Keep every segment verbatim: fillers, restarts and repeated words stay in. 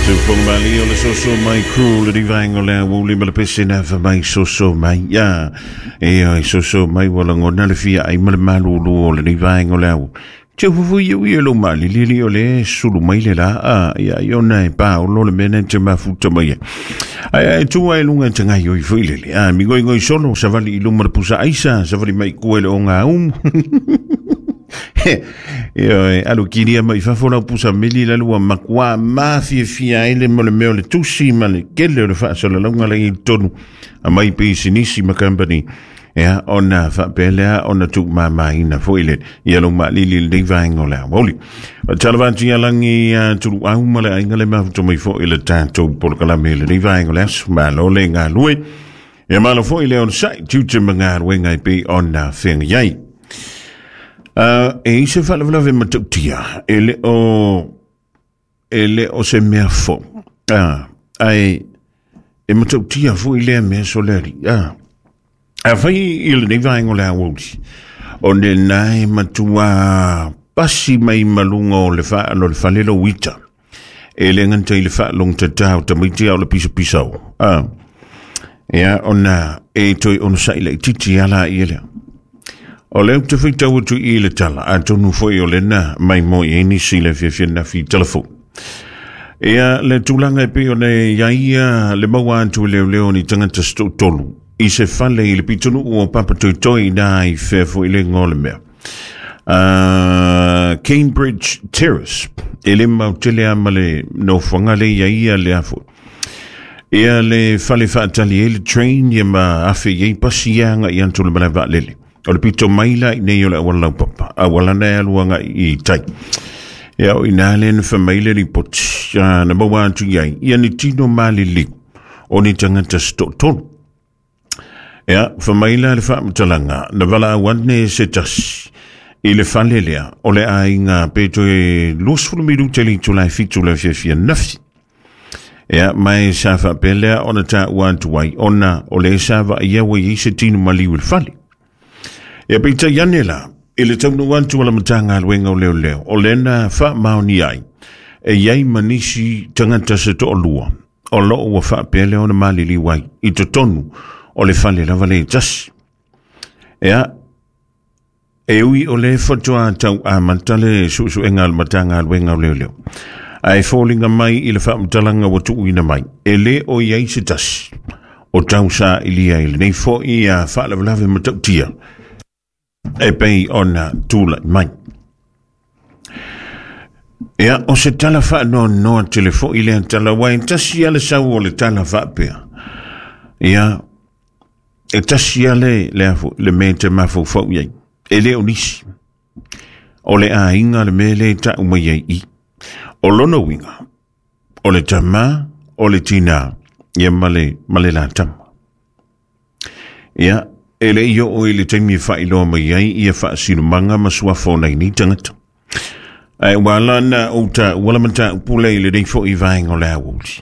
Tupong Mali o le soso mai crew le divango le wuli mala pesina fa mai soso mai ya e ai soso mai wala ngona le fia ai mala malu lu le divango le che fu yu yu lo mali li li o le sulu mai le la a ya yo nai pa o lo le mena che ma futa mai ai ai tu ai lunga tanga yo i file le a mi goi goi solo sa vali lu mala pusa aisa sa vali mai kuele o nga um e alo kiria mai fa fora pusa meli la lua makwa ma fi fi ele mo le meo le tusi ma le kele le fa so la longa le tonu a mai pe sinisi ma company ya ona fa pelea ona tu ma mai na foile ia lo ma lili le vaingo la woli talvanti alangi tu au ma le ingale ma tu mai fo ile tanto por kala mele le vaingo la ma lo le nga lui e ma lo foile on sai tu te mangar wenga pe ona feng yai Uh, e se fa la ve matutia ele o ele o se mea fo ah ai e matutia fo ile me soleri ah a fai il ne vai ngola wuli on de nai matua pasi mai malungo le fa lo le falelo wita ele ngante le fa long tata ta miti au le piso piso ah ya ona e toi on sai le titi ala ile o leo te whita utu i le tala, a tonu foi o le na, mai mo i eni si le fia fia na fi telefon. Ea le tūlanga e pe o le iaia le maua antu leo leo ni tangata sto tolu. I se fale i le pitonu o papa toi toi na i fea fo i le ngole mea. Uh, Cambridge Terrace, e le mau tele amale no whangale iaia le afo. Ea le fale whaatali e le train ia ma afe iei pasianga i antu le mana va lele. O le pito maila i nei o le awala papa, awala nei aluanga i tai. Ia o inale na whamaile li poti, na mawa atu iai, ia ni tino mali li, o ni tangata sto tonu. Ia, whamaila le whaamatalanga, na wala awane se tasi, i le whalelea, o le a inga peto e losfulu miru teli tulai fitu le fia fia nafi. Ia, mai sa whapelea, ona ta uantu wai, ona o le sawa ia wai i se tino mali ul whale. E peita yanela, ele taunu wantu wala matanga alwenga o leo leo, o lena wha maoni ai, e iai manisi tangata se to o lua, o lo ua wha pele o na malili wai, i to tonu, o le fale lava le tasi. Ea, e ui o le whatua tau a mantale su su enga al matanga alwenga o leo leo. Ai fōlinga mai i le wha matalanga watu uina mai, e le o iai se tasi, o tau sa ilia ili, nei fo i a wha lava lava matautia, e pei ona tula mai. Ea, o se tala wha no noa telefo i lea tala wai, tasi ale sau o le tala wha pia. Ea, e tasi ale lea fu, le me te mafu fau iei, e leo nisi. O le a inga le me le ta uma iei i. O lono winga, o le tama, o le tina, ia male, male la tama. Ea, ele iyo o ele taimi fa ilo mai ai ia fa sino manga masua fona ni tangata ai wala na uta wala manta pule ile dei fo i vainga o la wuti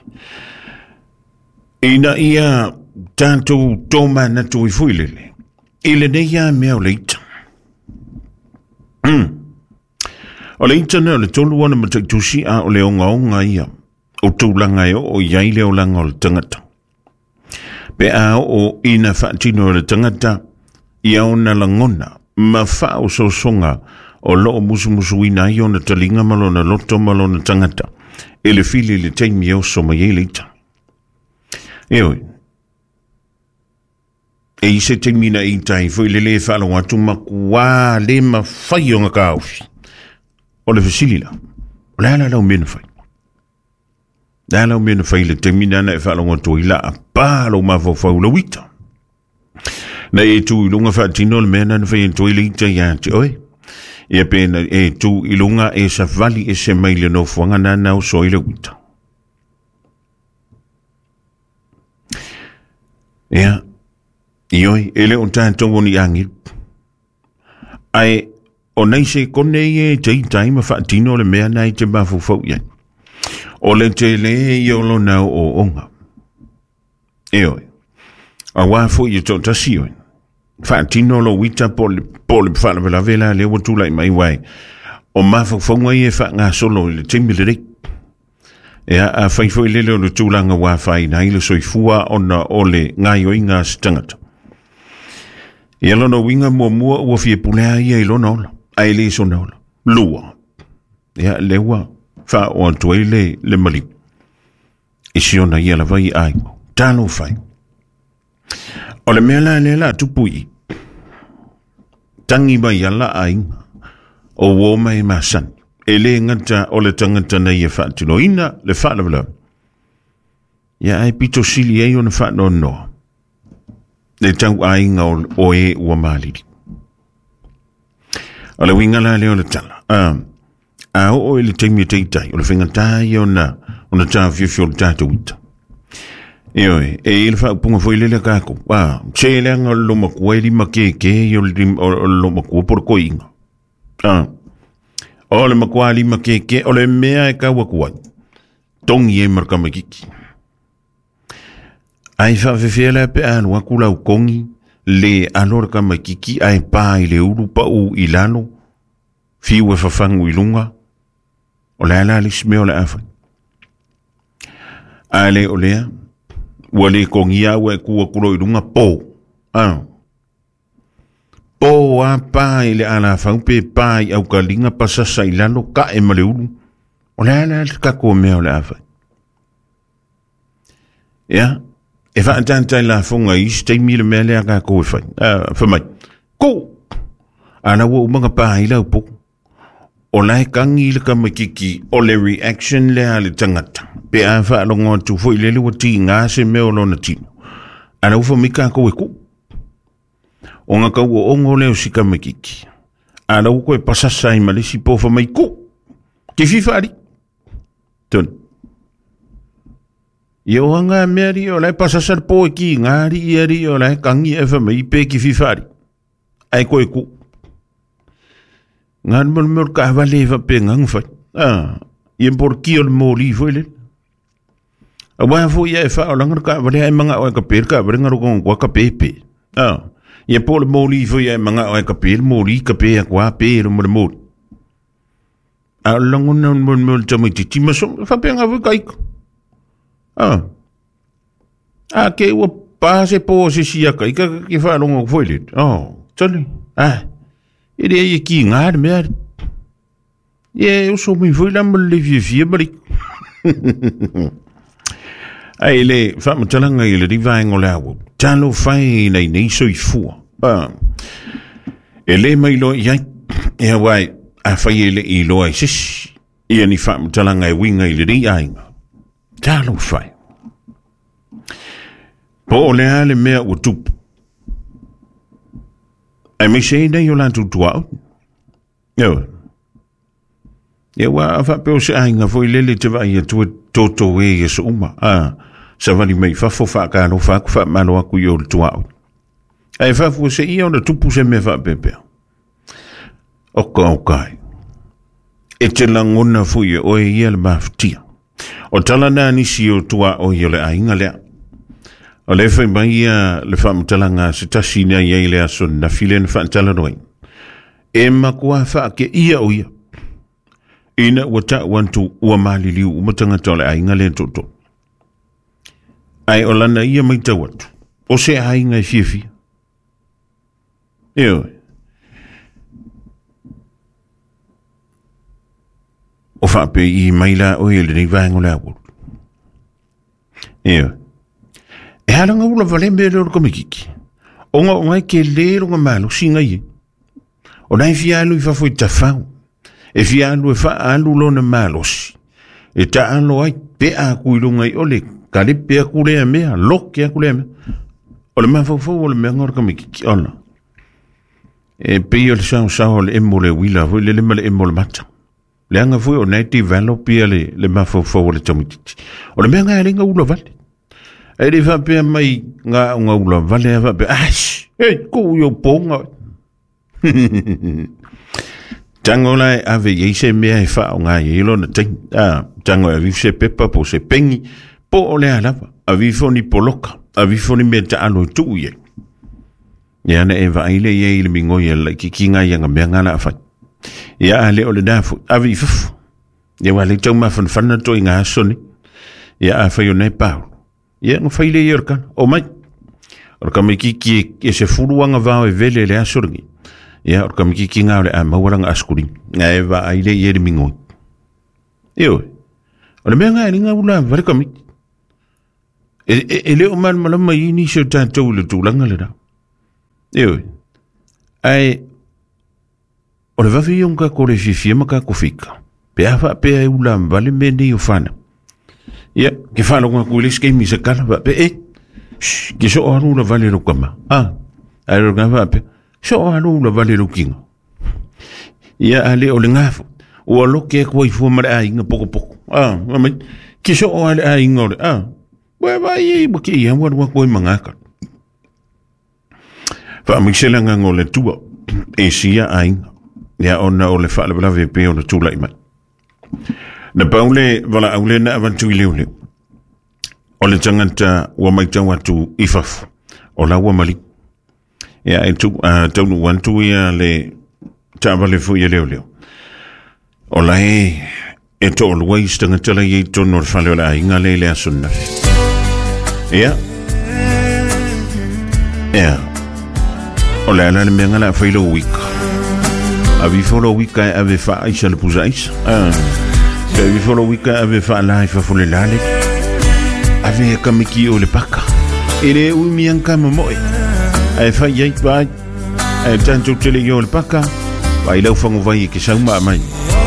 ina ia tanto toma na tu i fuilele ile de ya meo leita mm o leita na le tolu wana mata tusi a o le onga onga ia o tūlanga yo o iai leo langa o le tangata pe a o ina whaatino le tangata i aona langona ma whao so songa o loo musu musu ina i ona talinga malona loto malona tangata e le fili le teimi o so mai e leita. Eoi, e i se teimi na i tai fo i le le whalo watu makua le ma whai o ngaka aufi o le fasilila o le ala lau mena whai. Dala mena faile termina na fa longa to ila pa lo ma fo fo lo wita na e tu lunga fa tino le mena na fa to ila ita ya ti oi e pena e tu ilunga e sa vali e se maile no fuanga na na so ila wita ya ioi ele on tanto woni angi ai onai se kone e te time fa tino le mena i te ma fo fo ya o le te le i olo nau o onga. Eoi. A wafo i to tasi oi. Whaatino lo wita pole pole whaala vela vela le watulai mai wai. O mafo fonga i e wha ngā solo i le timi le rei. Ea a fai fo ilele o le tūlanga wā whai na ilo soifua ona o le ngai o inga stangata. Ia lono winga mua mua ua fie pulea ia ilona ola, a ele iso na ola, lua. Ea lewa wha o antua le le mali. Isi ona ia la vai aingo, talo whai. O le mea la le la tupui. Tangi mai ala ainga, o wo mai masan. E le ngata o le tangata na ia whaatino ina le whaalawala. Ia ai pito sili ei o na whaano noa. Le tau ainga o, o e ua maaliri. O le wingala le o le tala. Uh, a o o e le teimi teitai, o le whingatai o na, o na tā fiofio o le tātou ita. Eo e, e il wha upunga fo ile le kako. Wa, se le anga o loma kua e lima keke o le loma kua por ko inga. Ah. O le makua lima keke, o le mea e kaua kuai. Tongi e marka makiki. Ai wha whewhela pe anu akula u kongi, le alora ka makiki, ai pā i le uru pa u i lano, fiu e whawhangu i lunga, o le ala le smeo le awhai. A le o lea, ua le kongi au e kua kuro i lunga pō. Ah. Pō a pā i le ala whaupe pā i au ka linga pasasa i lano ka e male uru. O le ala le kako mea o le awhai. Ia, e whaantantai la whonga i steimi le mea lea kako e whai. Whamai, ko! Ana ua umanga pā i lau pō. O lai kangi le ka makiki o le reaction lea le tangata. Pe a whaalonga tu fo i lele wa ti ngā se meo lona tino. Ana ufa mika ko e ku. O ngā kau o ongo leo si ka makiki. Ana uko e pasasa i malisi po fa mai ku. Ki fifari. Tun. Ia o ngā mea ri o lai pasasa po e ki ngāri i ri o lai kangi e fa mai pe ki fifari. Ai ko e ku. Ngan mon mor ka vale va pe ngang fa. Ah, i por ki o mo li fo le. A wa fo ia fa o langar ka vale ai manga o ka per ka vrenga ro ko ka pepe. Ah, i por mo li fo ia manga o ka per mo li ka pe kwa pe ro mo mo. A langon non mon mo tamo ti ti maso fa pe nga vo kai. Ah. Ah, ke o pa se po se sia kai ka ki fa longo fo le. Oh, tole. Ah. Ele é aqui em ar, merda. E eu sou muito fui lá, mas ele vivia bem. Aí ele, vamos falar com ele, ele vai engolar o talo fai nem nem sou fua. Ah, ele é mais lo já é vai a fai ele e lo é sis. E ele vamos falar com ele, ele ele ainda. Talo fai. Po le ale me o tup. Ai me sei nei o lantu tua. Yo. E wa fa pe o se ainga foi lele te vai tu toto e e so uma. Ah, sa vali mai fa fo fa ka no fa fa malo aku yo tua. Ai fa fo se i ona tupu se me fa pepe. O ka o kai. E te langona foi o e ia le maftia. O tala na ni si o tua o yo le ainga le. O le fai mai ia le whaamatalanga se tasina ia i le aso na file na whaamtala noi. E makua wha ke ia o ia. Ina ua ta wantu ua mali liu umatanga tole ainga le toto. Ai o lana ia mai tawatu. O se ainga i fiafi. Eo. O whaape i maila o ia le ni vaengo le awuru. Eo. E halanga ula vale me leo ka mikiki. O nga o ngai ke lero nga malo singa i. O nai fialu i fafo i tafau. E fialu e faa alu lo na malo si. E ta alo ai pe a kuilunga i ole. Kale pe a kulea mea, loke a kulea mea. O le mafafo o le mea ngor ka mikiki. Ola. E pe i o le sao sao le emo le wila. Fui le lema le emo le mata. Le anga fui o nai develop i le, le mafafo o le tamititi. O le mea ngai ringa ula vale. E le whapea mai ngā unga ula vale a whapea. Ash! Hei, ko yo ponga. Tango lai ave ye se mea e wha o ngā yelo na ting. Ah, tango a vifu se pepa po se pengi. Po o le alawa. A vifu ni poloka. A vifu ni mea ta alo tu ye. Ia na e vaile ye ile mingo ye la ki ki ngā yanga mea ngā la awhai. Ia a le o le dafu. A vifu. Ia wale tau mawhan whana to i ngā soni. ia a fai o nei pau ia nga fai le yorka o mai o ka me ki ki e se furuanga va e vele le asorgi ia o ka me ki ki nga le a mawaranga askuri nga e va ai le ye de mingo io o le menga ni nga ula va ka me e e le o mal mal mai ni se tanto le tulanga le da io ai o le va vi un ka ko le fifi ma ka ko fika pe ava pe ai ula vale me ni o fana ia ke falo nga ko le ske mi se kala pe e ki so aru la vale lo kama ah ai lo ngava pe so aru la vale lo kinga ia ale o le ngafo o lo ke ko i fu mara ai nga poko poko ah ma ki so ale ai ngore ah ba ba i bo ki ia wa ko mangaka fa mi se la nga ngole tuba e sia ai ia ona o le fa le blave pe o le tula i mai na paule wala aule na avantu i leo o le tangata ua mai tau atu ifafu o la ua mali ia e tu uh, taunu wantu ia le taawale fu ia leo leo o la e e to o luais tangata la i tono le fale o la inga le le asuna ia ia o la ala le menga la failo wika a vi folo wika e ave fa aisa le pusa aisa ah e vi folo wika ave fa la i fa fole lale ave kamiki o le paka ele u mianka momoe ai fa yai vai ai tanto tele yo le paka vai lau fango vai ke sauma mai